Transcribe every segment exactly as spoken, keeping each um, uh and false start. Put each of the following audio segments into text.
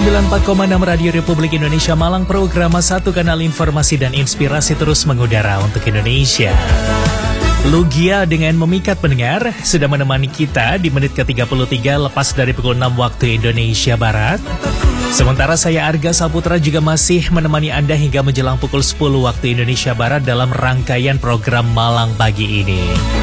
sembilan puluh empat koma enam Radio Republik Indonesia Malang, program satu kanal informasi dan inspirasi terus mengudara untuk Indonesia. Lugia dengan memikat pendengar sudah menemani kita di menit ke tiga puluh tiga lepas dari pukul enam waktu Indonesia Barat. Sementara saya Arga Saputra juga masih menemani Anda hingga menjelang pukul sepuluh waktu Indonesia Barat dalam rangkaian program Malang Pagi ini.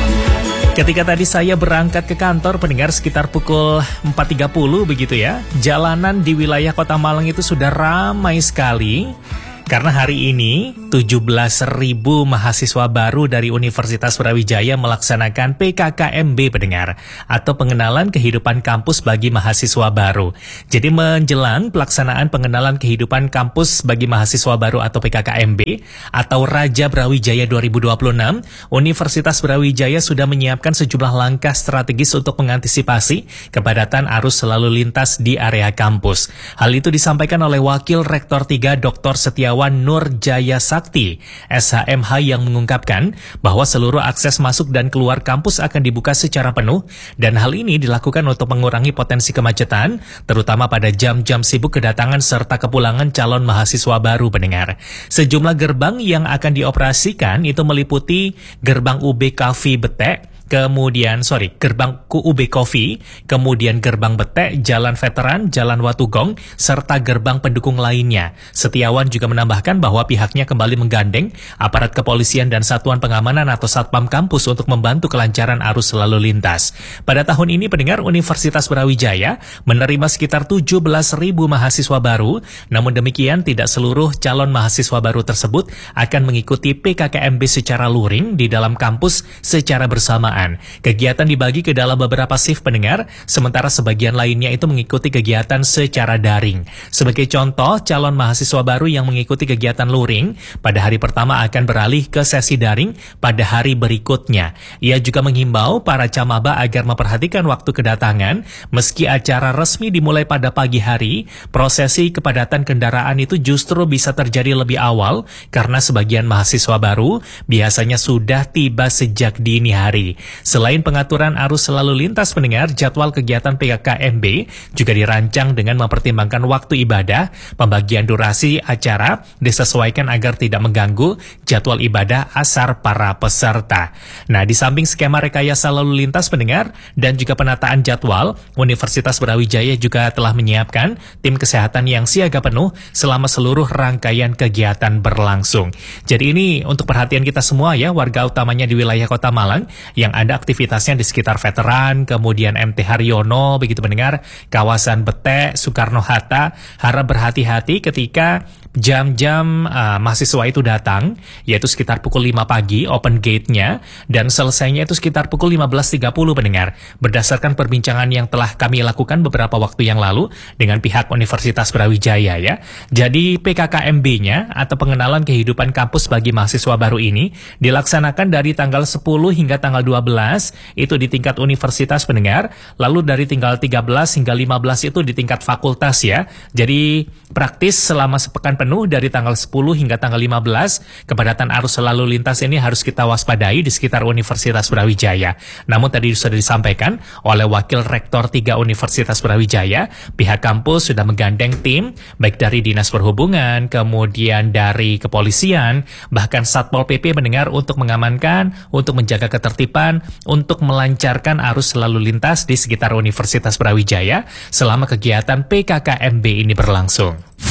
Ketika tadi saya berangkat ke kantor, pendengar sekitar pukul empat tiga puluh begitu ya, jalanan di wilayah Kota Malang itu sudah ramai sekali. Karena hari ini tujuh belas ribu mahasiswa baru dari Universitas Brawijaya melaksanakan P K K M B pendengar, atau pengenalan kehidupan kampus bagi mahasiswa baru. Jadi menjelang pelaksanaan pengenalan kehidupan kampus bagi mahasiswa baru atau P K K M B atau Raja Brawijaya dua ribu dua puluh enam, Universitas Brawijaya sudah menyiapkan sejumlah langkah strategis untuk mengantisipasi kepadatan arus lalu lintas di area kampus. Hal itu disampaikan oleh Wakil Rektor tiga Doktor Setiawan Nur Jaya Sakti, S H M H, yang mengungkapkan bahwa seluruh akses masuk dan keluar kampus akan dibuka secara penuh dan hal ini dilakukan untuk mengurangi potensi kemacetan, terutama pada jam-jam sibuk kedatangan serta kepulangan calon mahasiswa baru pendengar. Sejumlah gerbang yang akan dioperasikan itu meliputi gerbang U B Cafe Betek, kemudian, sorry, gerbang U B Coffee, kemudian gerbang Betek, Jalan Veteran, Jalan Watugong, serta gerbang pendukung lainnya. Setiawan juga menambahkan bahwa pihaknya kembali menggandeng aparat kepolisian dan satuan pengamanan atau Satpam kampus untuk membantu kelancaran arus lalu lintas. Pada tahun ini, pendengar, Universitas Brawijaya menerima sekitar tujuh belas ribu mahasiswa baru, namun demikian tidak seluruh calon mahasiswa baru tersebut akan mengikuti P K K M B secara luring di dalam kampus secara bersamaan. Kegiatan dibagi ke dalam beberapa shift pendengar, sementara sebagian lainnya itu mengikuti kegiatan secara daring. Sebagai contoh, calon mahasiswa baru yang mengikuti kegiatan luring pada hari pertama akan beralih ke sesi daring pada hari berikutnya. Ia juga menghimbau para camaba agar memperhatikan waktu kedatangan, meski acara resmi dimulai pada pagi hari, prosesi kepadatan kendaraan itu justru bisa terjadi lebih awal karena sebagian mahasiswa baru biasanya sudah tiba sejak dini hari. Selain pengaturan arus lalu lintas pendengar, jadwal kegiatan P K K M B juga dirancang dengan mempertimbangkan waktu ibadah. Pembagian durasi acara disesuaikan agar tidak mengganggu jadwal ibadah asar para peserta. Nah, di samping skema rekayasa lalu lintas pendengar dan juga penataan jadwal, Universitas Brawijaya juga telah menyiapkan tim kesehatan yang siaga penuh selama seluruh rangkaian kegiatan berlangsung. Jadi ini untuk perhatian kita semua ya, warga utamanya di wilayah Kota Malang yang ada aktivitasnya di sekitar Veteran, kemudian M T Haryono, begitu pendengar, kawasan Betek, Soekarno-Hatta, harap berhati-hati ketika jam-jam uh, mahasiswa itu datang, yaitu sekitar pukul lima pagi, open gate-nya, dan selesainya itu sekitar pukul lima belas tiga puluh pendengar, berdasarkan perbincangan yang telah kami lakukan beberapa waktu yang lalu dengan pihak Universitas Brawijaya ya. Jadi P K K M B-nya atau pengenalan kehidupan kampus bagi mahasiswa baru ini dilaksanakan dari tanggal sepuluh hingga tanggal dua belas itu di tingkat universitas pendengar, lalu dari tanggal tiga belas hingga lima belas itu di tingkat fakultas ya. Jadi praktis selama sepekan penuh dari tanggal sepuluh hingga tanggal lima belas, kepadatan arus lalu lintas ini harus kita waspadai di sekitar Universitas Brawijaya. Namun tadi sudah disampaikan oleh Wakil Rektor tiga Universitas Brawijaya, pihak kampus sudah menggandeng tim baik dari Dinas Perhubungan, kemudian dari kepolisian, bahkan Satpol P P mendengar untuk mengamankan, untuk menjaga ketertiban, untuk melancarkan arus lalu lintas di sekitar Universitas Brawijaya selama kegiatan P K K M B ini berlangsung.